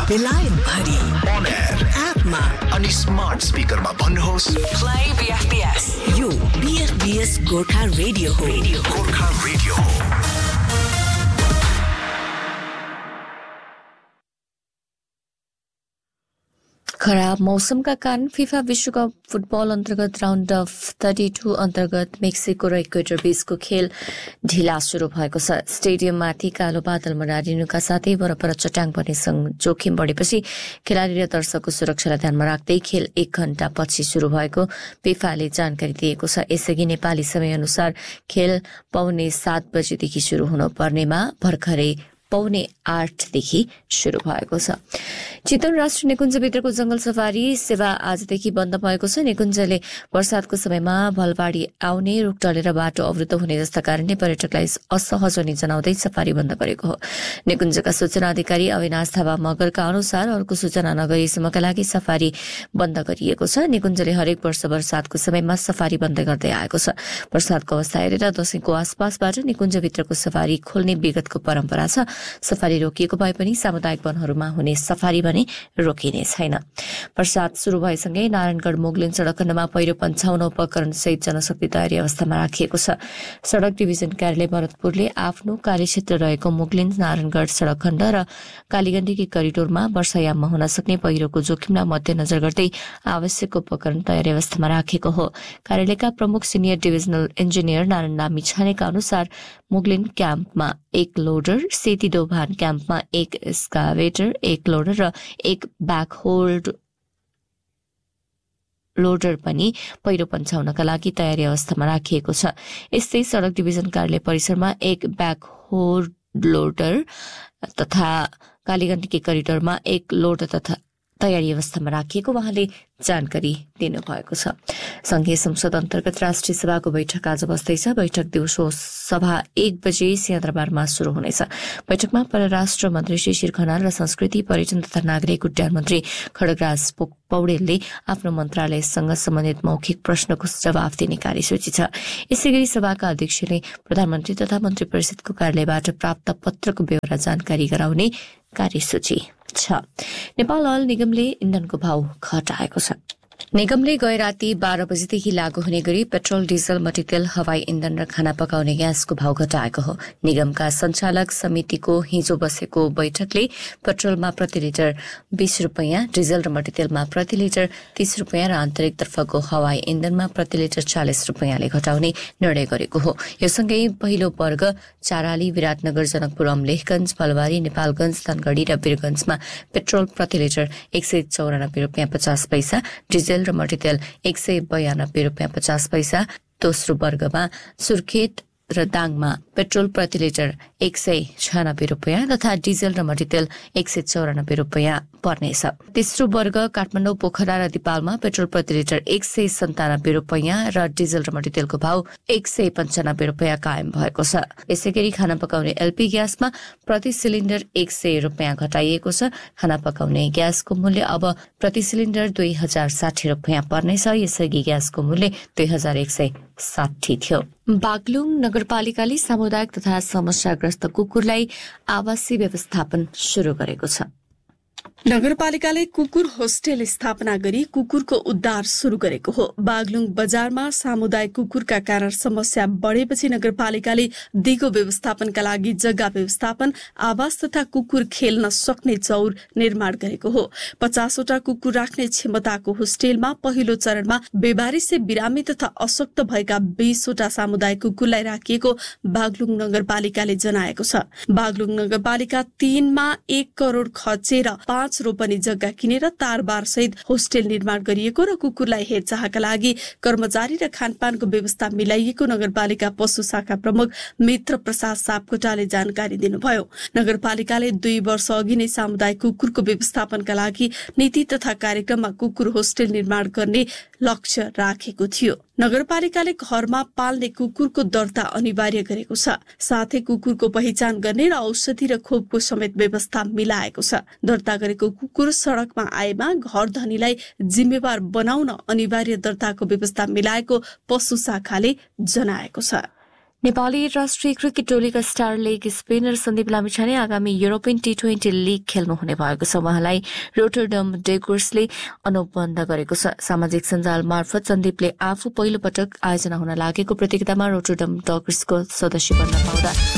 बेलायत भरि on air एपमा अनि स्मार्ट स्पिकरमा भन्नुहोस् Play BFBS. यो BFBS गोर्खा रेडियो हो. गोर्खा रेडियो हो। खराब मौसमका कारण फिफा विश्वकप फुटबल अन्तर्गत राउन्ड अफ 32 अन्तर्गत मेक्सिको र इक्वेटर बीचको खेल ढिला शुरू भएको छ। स्टेडियममाथि कालो बादल मडारिनुका साथै वरपर चट्याङ पर्ने जोखिम बढेपछि खेलाडी र दर्शकको सुरक्षालाई ध्यानमा राख्दै खेल 1 घण्टा पछि शुरू भएको फिफाले जानकारी दिएको छ। यसअघि नेपाली समयअनुसार खेल पौने 7 बजेदेखि शुरू हुनुपर्नेमा भर्खरै पौने 8 देखि शुरू भएको छ। चितवन राष्ट्रिय निकुञ्जभित्रको जंगल सफारी सेवा आजदेखि बन्द भएको छ। निकुञ्जले वर्षातको समयमा भलबाडी आउने, रुख टलेर बाटो अवरुद्ध हुने जस्ता कारणले पर्यटकलाई असहज हुने जनाउँदै सफारी बन्द गरेको हो। निकुञ्जका सूचना अधिकारी अविनाश थापा मगरका अनुसार अर्को सूचना नगरिएसम्मका लागि सफारी बन्द गरिएको छ। निकुञ्जले हरेक वर्ष वर्षातको समयमा सफारी बन्द गर्दै आएको छ। वर्षातको अवस्था हेरेर दशैंको आसपासबाट निकुञ्जभित्रको सफारी खोल्ने विगतको परम्परा छ। सफारी रोकिएको भए पनि सामुदायिक वनहरूमा हुने सफारी भने रोकिने छैन। वर्षात शुरू भएसँगै नारायणगढ़ मुगलिन सड़क खण्डमा पहिरो 55 उपकरण सहित जनशक्ति तयारी अवस्थामा राखिएको छ। सड़क डिभिजन कार्यालय भरतपुरले आफ्नो कार्यक्षेत्र रहेको मुगलिन नारायणगढ़ सड़क खण्ड र कालीगण्डकी करिडोरमा वर्षायाममा हुन सक्ने पहिरोको जोखिमलाई मध्यनजर गर्दै आवश्यक उपकरण तयारी अवस्थामा राखेको हो। कार्यालयका प्रमुख सिनियर डिभिजनल इन्जिनियर नारायण लामिछानेका अनुसार मुगलिन क्याम्पमा 1 लोडर, सेती दोभान क्याम्पमा 1 एक्सकाभेटर, 1 लोडर र 1 ब्याकहोल्ड लोडर पनि पहिरो 55का लागि तयारी अवस्थामा राखिएको छ। यस्तै सड़क डिभिजन कार्यालय परिसरमा 1 ब्याकहोल्ड लोडर तथा कालीगण्डकी करिडोरमा 1 लोडर तथा तयारी अवस्थामा राखिएको उहाँले जानकारी दिनुभएको छ। संघीय संसद अन्तर्गत राष्ट्रिय सभाको बैठक आज बस्दैछ। बैठक दिउँसो सभा 1 बजे सिंहदरबारमा शुरू हुनेछ। बैठकमा परराष्ट्र मन्त्री श्री शिर खनाल र संस्कृति, पर्यटन तथा नागरिक उड्डयन मन्त्री खड्गराज पौडेलले आफ्नो मन्त्रालयसँग सम्बन्धित मौखिक प्रश्नको जवाफ दिने कार्यसूची छ। यसैगरी सभाका अध्यक्षले प्रधानमन्त्री तथा मन्त्री परिषदको कार्यालयबाट प्राप्त पत्रको ब्यौरा जानकारी गराउने कार्यसूची छ। नेपाल अयल निगमले इन्धनको भाव घटाएको छ। निगमले गए राति 12 बजेदेखि लागू हुने गरी पेट्रोल, डिजल, मट्टीतेल, हवाई इन्धन र खाना पकाउने ग्यासको भाव घटाएको हो। निगमका सञ्चालक समितिको हिजो बसेको बैठकले पेट्रोलमा प्रति लिटर 20 रुपैयाँ, डिजल र मट्टीतेलमा प्रति लिटर 30 रुपैयाँ र आन्तरिकतर्फको हवाई इन्धनमा प्रति लिटर 40 रुपैयाँले घटाउने निर्णय गरेको हो। यो सँगै पहिलो वर्ग चाराली, विराटनगर, जनकपुर, अमलेखगञ्ज, फलबारी, नेपालगञ्ज, धनगढ़ी र वीरगञ्जमा पेट्रोल प्रति लिटर 194 रुपैयाँ 50 पैसा, डिजल र मट्टीतेल 192 रुपैयाँ 50 पैसा। दोस्रो वर्गमा सुर्खेत र दाङमा पेट्रोल प्रति लिटर 196 रुपैयाँ तथा डिजल र मट्टीतेल 194 रुपैयाँ पर्नेछ। तेस्रो वर्ग काठमाडौँ, पोखरा र दिपालमा पेट्रोल प्रति लिटर 197 रुपैयाँ र डिजल र मट्टीतेलको भाव 195 रुपैयाँ कायम भएको छ। यसैगरी खाना पकाउने एलपी ग्यासमा प्रति सिलिन्डर 100 रुपैयाँ घटाइएको छ। खाना पकाउने ग्यासको मूल्य अब प्रति सिलिन्डर 2060 रुपैयाँ पर्नेछ। यसअघि ग्यासको मूल्य 2160 थियो। बागलुङ नगरपालिकाले सामुदायिक तथा समस्याग्रस्त कुकुरलाई आवासीय व्यवस्थापन शुरू गरेको छ। नगरपालिकाले कुकुर होस्टेल स्थापना गरी कुकुरको उद्धार शुरू गरेको हो। बागलुङ बजारमा सामुदायिक कुकुरका कारण समस्या बढेपछि नगरपालिकाले दिगो व्यवस्थापनका लागि जग्गा व्यवस्थापन, आवास तथा कुकुर खेल्न सक्ने चौर निर्माण गरेको हो। 50 वटा कुकुर राख्ने क्षमताको होस्टेलमा पहिलो चरणमा बेबारी बिरामी तथा अशक्त भएका 20 वटा सामुदायिक कुकुरलाई राखिएको बागलुङ नगरपालिकाले जनाएको छ। बागलुङ नगरपालिका 3 मा 1 करोड़ खर्चेर 5 रोपनी जग्गा किनेर तारबार सहित होस्टेल निर्माण गरिएको र कुकुरलाई हेरचाहका लागि कर्मचारी र खानपानको व्यवस्था मिलाइएको नगरपालिका पशु शाखा प्रमुख मित्र प्रसाद सापकोटाले जानकारी दिनुभयो। नगरपालिकाले 2 वर्ष अघि नै सामुदायिक कुकुरको व्यवस्थापनका लागि नीति तथा कार्यक्रममा कुकुर होस्टेल निर्माण गर्ने लक्ष्य राखेको थियो। नगरपालिकाले घरमा पाल्ने कुकुरको दर्ता अनिवार्य गरेको छ। साथै कुकुरको पहिचान गर्ने र औषधि र खोपको समेत व्यवस्था मिलाएको छ। दर्ता गरेको कुकुर सड़कमा आएमा घर धनीलाई जिम्मेवार बनाउन अनिवार्य दर्ताको व्यवस्था मिलाएको पशु शाखाले जनाएको छ। नेपाली राष्ट्रिय क्रिकेट टोलीका star leg spinner Sandeep Lamichhane आगामी युरोपियन T20 लीग खेल्नुहुने भएको छ। उहाँलाई रोटरडम डेगर्सले अनुबन्ध गरेको छ। सामाजिक सञ्जाल मार्फत सन्दीपले आफू पहिलो पटक आयोजना हुन लागेको प्रतियोगितामा रोटरडम डेगर्सको सदस्य बन्न पाउँदा